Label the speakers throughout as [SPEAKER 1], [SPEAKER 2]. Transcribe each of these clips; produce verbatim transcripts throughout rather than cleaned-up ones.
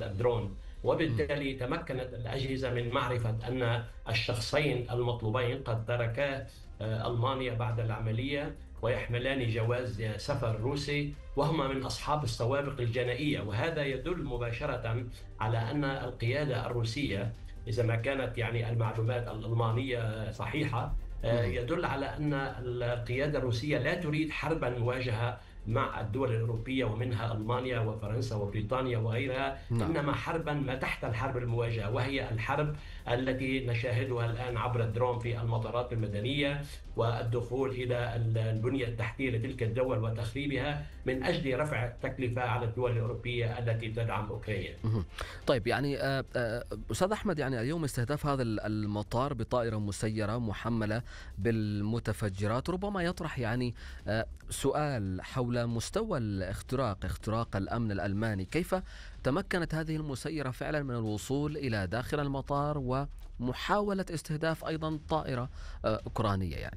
[SPEAKER 1] طائرات الدرون، وبالتالي تمكنت الأجهزة من معرفة أن الشخصين المطلوبين قد تركا آه، ألمانيا بعد العملية، ويحملان جواز سفر روسي، وهما من أصحاب السوابق الجنائية. وهذا يدل مباشرة على أن القيادة الروسية، إذا ما كانت يعني المعلومات الألمانية صحيحة، آه،
[SPEAKER 2] مهم.
[SPEAKER 1] يدل على أن القيادة الروسية لا تريد حربا مواجهة مع الدول الأوروبية ومنها ألمانيا وفرنسا وبريطانيا وغيرها،
[SPEAKER 2] نعم.
[SPEAKER 1] إنما حربا ما تحت الحرب المواجهة، وهي الحرب التي نشاهدها الآن عبر الدرون في المطارات المدنية، والدخول إلى البنية التحتية لتلك الدول وتخريبها من أجل رفع التكلفة على الدول الأوروبية التي تدعم أوكرانيا.
[SPEAKER 2] مهم. طيب يعني آه، آه، أستاذ أحمد، يعني اليوم استهداف هذا ال- المطار بطائرة مسيرة محملة بالمتفجرات ربما يطرح يعني آه، سؤال حول مستوى الاختراق، اختراق الأمن الألماني. كيف تمكنت هذه المسيرة فعلا من الوصول إلى داخل المطار ومحاولة استهداف أيضا طائرة آه، أوكرانية يعني؟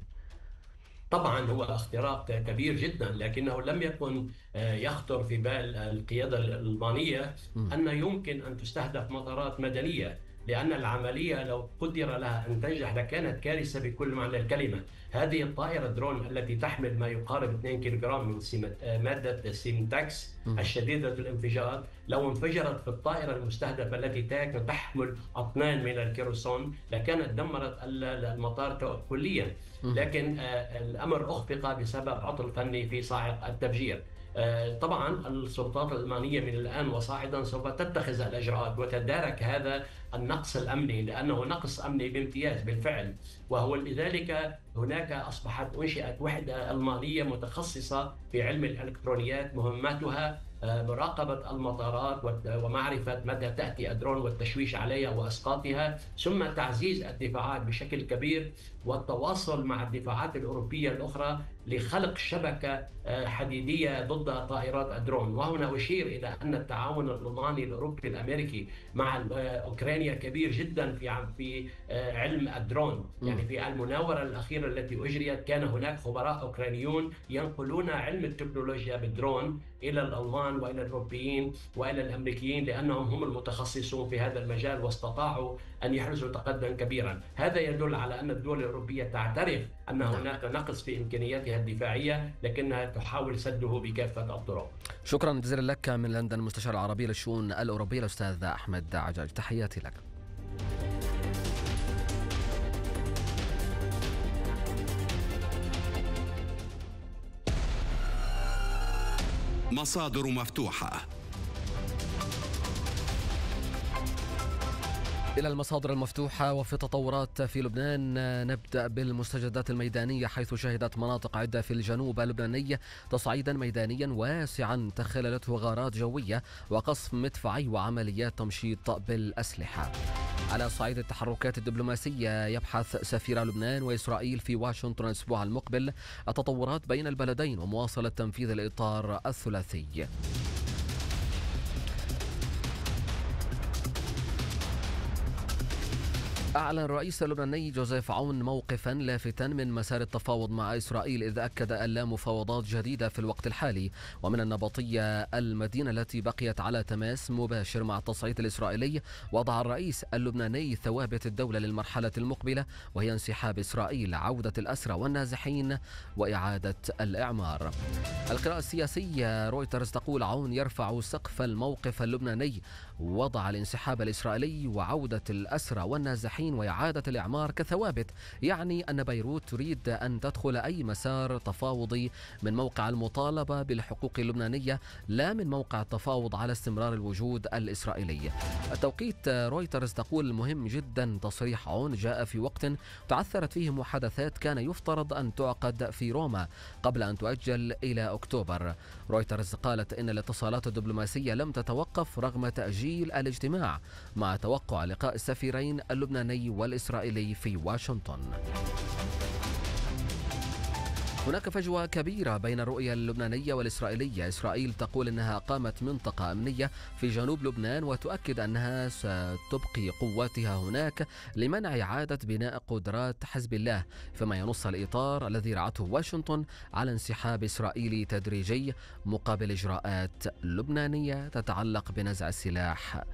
[SPEAKER 1] طبعا هو اختراق كبير جدا، لكنه لم يكن آه، يخطر في بال القيادة الألمانية
[SPEAKER 2] مم.
[SPEAKER 1] أن يمكن أن تستهدف مطارات مدنية، لأن العملية لو قدر لها أن تنجح لكانت كارثة بكل معنى الكلمة. هذه الطائرة درون التي تحمل ما يقارب اثنين كيلوغرام من سيمت- آه، مادة سيمتاكس
[SPEAKER 2] مم.
[SPEAKER 1] الشديدة الانفجار، لو انفجرت في الطائرة المستهدفة التي كانت تحمل أطنان من الكيروسون لكانت دمرت ال- المطار كليا.
[SPEAKER 2] مم.
[SPEAKER 1] لكن آه، الأمر أخفق بسبب عطل فني في صاعق التفجير. آه، طبعا السلطات الألمانية من الآن وصاعدا سوف تتخذ الإجراءات وتدارك هذا النقص الأمني، لأنه نقص أمني بامتياز بالفعل. وهو لذلك هناك أصبحت أنشئت وحدة ألمانية متخصصة في علم الإلكترونيات، مهمتها آه، مراقبة المطارات وت- ومعرفة متى تأتي الدرون والتشويش عليها وإسقاطها، ثم تعزيز الدفاعات بشكل كبير والتواصل مع الدفاعات الأوروبية الأخرى لخلق شبكة آه، حديدية ضد طائرات الدرون. وهنا أشير إلى أن التعاون الألماني الأوروبي الأمريكي مع آه، أوكرانيا كبير جدا في عم- في آه، علم الدرون. يعني
[SPEAKER 2] مم.
[SPEAKER 1] في المناورة الأخيرة التي أجريت كان هناك خبراء أوكرانيون ينقلون علم التكنولوجيا بالدرون إلى الألمان وإلى الأوروبيين وإلى الأمريكيين، لأنهم هم المتخصصون في هذا المجال واستطاعوا أن يحرزوا تقدما كبيرا. هذا يدل على أن الدول الأوروبية تعترف أن
[SPEAKER 2] نعم.
[SPEAKER 1] هناك نقص في إمكانياتها الدفاعية، لكنها تحاول سده بكافة الطرق.
[SPEAKER 2] شكرا جزيلا لك من لندن، المستشار العربي للشؤون الأوروبية الأستاذ أحمد عجاج، تحياتي لك.
[SPEAKER 3] مصادر مفتوحة.
[SPEAKER 2] إلى المصادر المفتوحة وفي تطورات في لبنان. نبدأ بالمستجدات الميدانية، حيث شهدت مناطق عدة في الجنوب اللبناني تصعيدا ميدانيا واسعا تخللته غارات جوية وقصف مدفعي وعمليات تمشيط بالأسلحة. على صعيد التحركات الدبلوماسية، يبحث سفير لبنان وإسرائيل في واشنطن الأسبوع المقبل التطورات بين البلدين ومواصلة تنفيذ الإطار الثلاثي. أعلن الرئيس اللبناني جوزيف عون موقفا لافتا من مسار التفاوض مع إسرائيل، إذ أكد أن لا مفاوضات جديدة في الوقت الحالي. ومن النبطية، المدينة التي بقيت على تماس مباشر مع التصعيد الإسرائيلي، وضع الرئيس اللبناني ثوابت الدولة للمرحلة المقبلة، وهي انسحاب إسرائيل، عودة الأسرى والنازحين، وإعادة الإعمار. القراءة السياسية، رويترز تقول عون يرفع سقف الموقف اللبناني، وضع الانسحاب الإسرائيلي وعودة الأسرى والنازحين وإعادة الإعمار كثوابت، يعني أن بيروت تريد أن تدخل أي مسار تفاوضي من موقع المطالبة بالحقوق اللبنانية، لا من موقع التفاوض على استمرار الوجود الإسرائيلي. التوقيت، رويترز تقول مهم جدا تصريح عون جاء في وقت تعثرت فيه محادثات كان يفترض أن تعقد في روما قبل أن تؤجل إلى أكتوبر. رويترز قالت إن الاتصالات الدبلوماسية لم تتوقف رغم تأجيل الاجتماع، مع توقع لقاء السفيرين اللبناني والإسرائيلي في واشنطن. هناك فجوة كبيرة بين الرؤية اللبنانية والإسرائيلية. إسرائيل تقول أنها أقامت منطقة أمنية في جنوب لبنان، وتؤكد أنها ستبقي قواتها هناك لمنع إعادة بناء قدرات حزب الله، فيما ينص الإطار الذي رعته واشنطن على انسحاب إسرائيلي تدريجي مقابل إجراءات لبنانية تتعلق بنزع السلاح